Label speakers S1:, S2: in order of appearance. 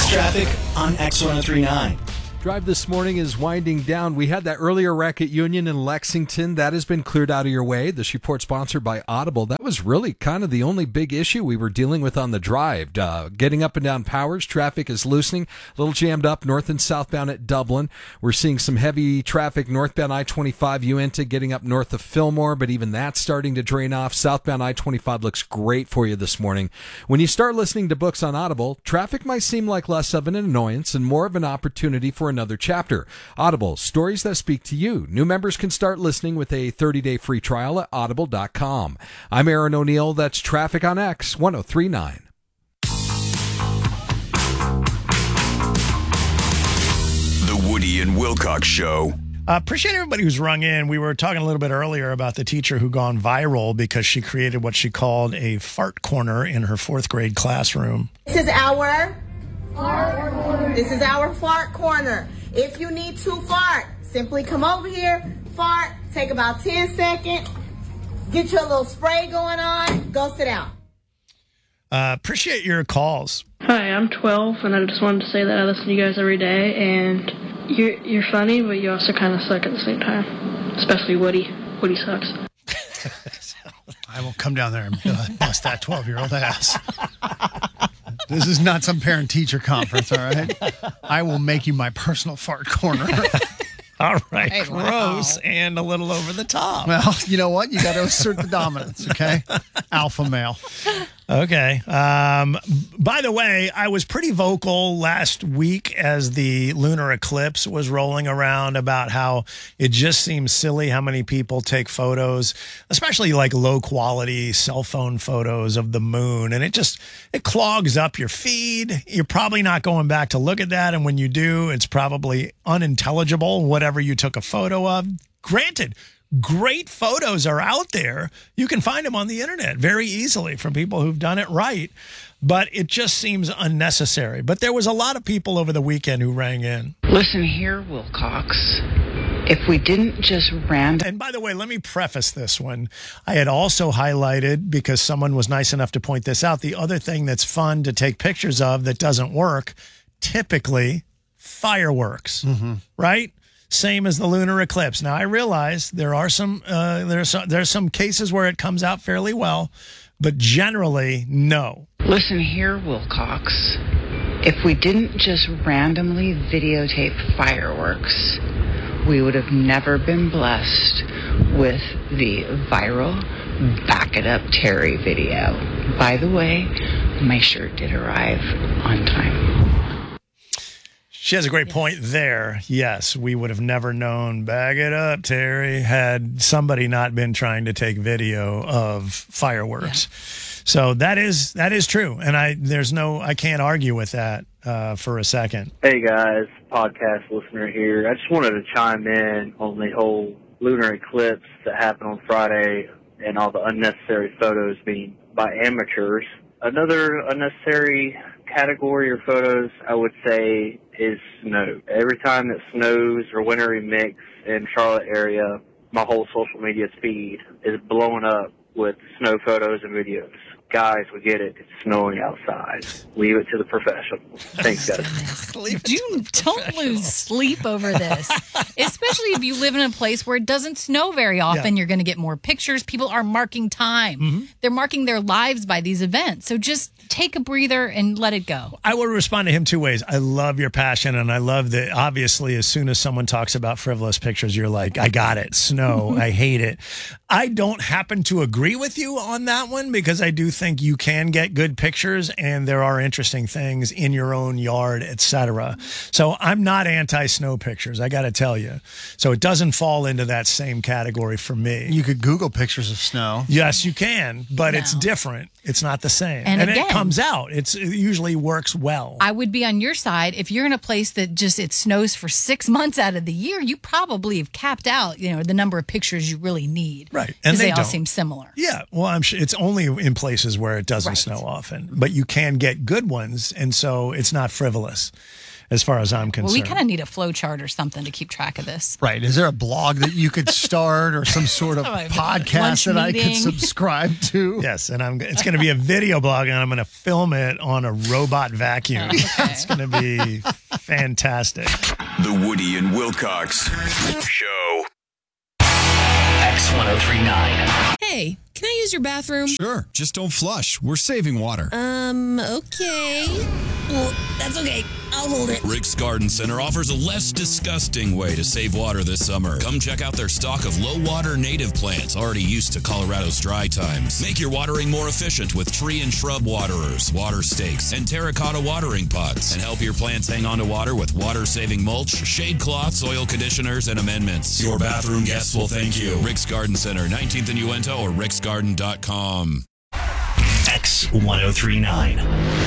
S1: Next traffic on X1039.
S2: Drive this morning is winding down. We had that earlier wreck at Union in Lexington. That has been cleared out of your way. This report sponsored by Audible. That was really kind of the only big issue we were dealing with on the drive. Getting up and down Powers, traffic is loosening. A little jammed up north and southbound at Dublin. We're seeing some heavy traffic northbound I-25 Uinta getting up north of Fillmore, but even that's starting to drain off. Southbound I-25 looks great for you this morning. When you start listening to books on Audible, traffic might seem like less of an annoyance and more of an opportunity for another chapter. Audible, stories that speak to you. New members can start listening with a 30-day free trial at audible.com. I'm Aaron O'Neill. That's Traffic on X 1039.
S3: The Woody and Wilcox Show.
S4: Appreciate everybody who's rung in. We were talking a little bit earlier about the teacher who gone viral because she created what she called a fart corner in her fourth grade classroom.
S5: This is our fart corner. This is our fart corner. If you need to fart, simply come over here, fart, take about 10 seconds, get your little spray going on, go sit down.
S4: Appreciate your calls.
S6: Hi, I'm 12, and I just wanted to say that I listen to you guys every day, and you're funny, but you also kind of suck at the same time, especially Woody. Woody sucks.
S7: I will come down there and bust that 12-year-old ass. This is not some parent-teacher conference, all right? I will make you my personal fart corner.
S4: All right,
S8: Hey,
S4: gross
S8: wow.
S4: and a little over the top.
S7: Well, you know what? You got to assert the dominance, okay? Alpha male.
S4: Okay. By the way, I was pretty vocal last week as the lunar eclipse was rolling around about how it just seems silly how many people take photos, especially like low quality cell phone photos of the moon. And it clogs up your feed. You're probably not going back to look at that. And when you do, it's probably unintelligible, whatever you took a photo of. Granted, great photos are out there. You can find them on the internet very easily from people who've done it right, but it just seems unnecessary. But there was a lot of people over the weekend who rang in.
S8: Listen here, Wilcox. If we didn't just
S4: And by the way, let me preface this one. I had also highlighted, because someone was nice enough to point this out, the other thing that's fun to take pictures of that doesn't work, typically fireworks, right? Same as the lunar eclipse. Now, I realize there are there's some cases where it comes out fairly well, but generally, no.
S8: Listen here, Wilcox. If we didn't just randomly videotape fireworks, we would have never been blessed with the viral Back It Up Terry video. By the way, my shirt did arrive on time.
S4: She has a great point there. Yes, we would have never known. Bag it up, Terry, had somebody not been trying to take video of fireworks. Yeah. So that is true, and I can't argue with that for a second.
S9: Hey guys, podcast listener here. I just wanted to chime in on the whole lunar eclipse that happened on Friday and all the unnecessary photos being by amateurs. Another unnecessary category or photos, I would say, is snow. Every time it snows or wintry mix in Charlotte area, my whole social media feed is blowing up with snow photos and videos. Guys, we get it. It's snowing outside. Leave it to the professionals. Thanks, guys.
S10: Don't lose sleep over this, especially if you live in a place where it doesn't snow very often. Yeah. You're going to get more pictures. People are marking time. Mm-hmm. They're marking their lives by these events. So just take a breather and let it go.
S4: I will respond to him two ways. I love your passion, and I love that, obviously, as soon as someone talks about frivolous pictures, you're like, I got it. Snow. I hate it. I don't happen to agree with you on that one, because I do think you can get good pictures and there are interesting things in your own yard, etc. So I'm not anti-snow pictures, I got to tell you. So it doesn't fall into that same category for me.
S7: You could Google pictures of snow.
S4: Yes, you can, but it's different. It's not the same.
S10: And again,
S4: it comes out. It usually works well.
S10: I would be on your side. If you're in a place that it snows for 6 months out of the year, you probably have capped out, the number of pictures you really need.
S4: Right.
S10: And they all seem similar.
S4: Yeah. Well, I'm sure it's only in places where it doesn't snow often, but you can get good ones. And so it's not frivolous. as far as I'm concerned.
S10: Well, we kind of need a flow chart or something to keep track of this.
S7: Right. Is there a blog that you could start or some sort of podcast that I could subscribe to?
S4: Yes, and it's going to be a video blog, and I'm going to film it on a robot vacuum. It's going to be fantastic.
S3: The Woody and Wilcox Show.
S1: X1039.
S11: Hey, can I use your bathroom?
S12: Sure, just don't flush. We're saving water.
S11: Okay. Well, that's okay. I'll hold it.
S13: Rick's Garden Center offers a less disgusting way to save water this summer. Come check out their stock of low-water native plants already used to Colorado's dry times. Make your watering more efficient with tree and shrub waterers, water stakes, and terracotta watering pots. And help your plants hang on to water with water-saving mulch, shade cloths, oil conditioners, and amendments. Your bathroom guests will thank you. Rick's Garden Center, 19th and Uinta, or ricksgarden.com.
S1: X1039.